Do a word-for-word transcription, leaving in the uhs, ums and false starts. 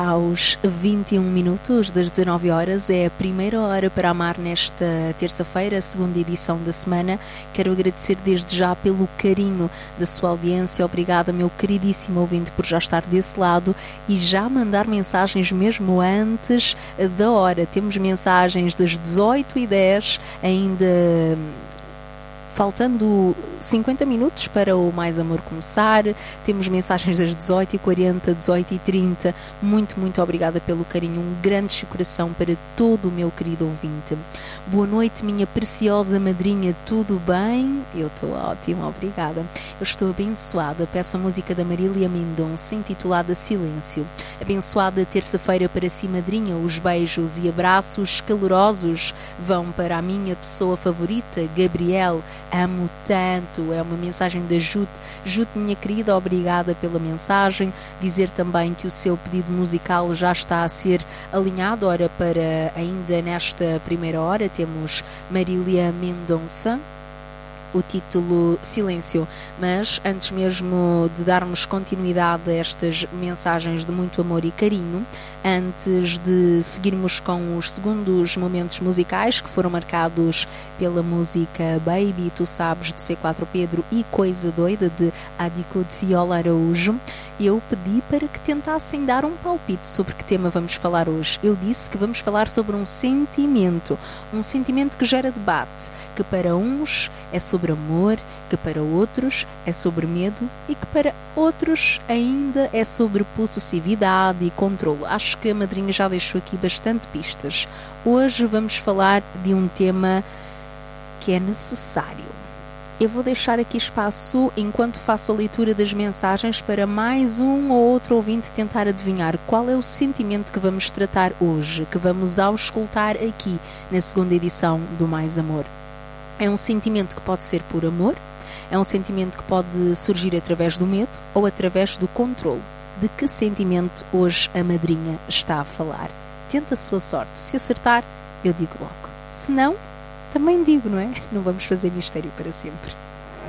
Aos vinte e um minutos das dezanove horas, é a primeira hora para amar nesta terça-feira, a segunda edição da semana. Quero agradecer desde já pelo carinho da sua audiência. Obrigada, meu queridíssimo ouvinte, por já estar desse lado e já mandar mensagens mesmo antes da hora. Temos mensagens das dezoito e dez, ainda faltando cinquenta minutos para o Mais Amor começar. Temos mensagens das dezoito e quarenta, dezoito e trinta. Muito, muito obrigada pelo carinho. Um grande coração para todo o meu querido ouvinte. Boa noite, minha preciosa madrinha. Tudo bem? Eu estou ótima, obrigada. Eu estou abençoada. Peço a música da Marília Mendonça, intitulada Silêncio. Abençoada terça-feira para si, madrinha. Os beijos e abraços calorosos vão para a minha pessoa favorita, Gabriel. Amo tanto. É uma mensagem da Jute. Jute, minha querida, obrigada pela mensagem. Dizer também que o seu pedido musical já está a ser alinhado. Ora, para ainda nesta primeira hora temos Marília Mendonça, o título Silêncio. Mas antes mesmo de darmos continuidade a estas mensagens de muito amor e carinho, antes de seguirmos com os segundos momentos musicais que foram marcados pela música Baby, Tu Sabes, de C quatro Pedro, e Coisa Doida, de Adico de Ciola Araújo, eu pedi para que tentassem dar um palpite sobre que tema vamos falar hoje. Eu disse que vamos falar sobre um sentimento, um sentimento que gera debate, que para uns é sobre amor, que para outros é sobre medo e que para outros ainda é sobre possessividade e controlo. Acho que a madrinha já deixou aqui bastante pistas. Hoje vamos falar de um tema que é necessário. Eu vou deixar aqui espaço, enquanto faço a leitura das mensagens, para mais um ou outro ouvinte tentar adivinhar qual é o sentimento que vamos tratar hoje, que vamos auscultar aqui na segunda edição do Mais Amor. É um sentimento que pode ser por amor, é um sentimento que pode surgir através do medo ou através do controle. De que sentimento hoje a madrinha está a falar? Tenta a sua sorte. Se acertar, eu digo logo. Se não, também digo, não é? Não vamos fazer mistério para sempre.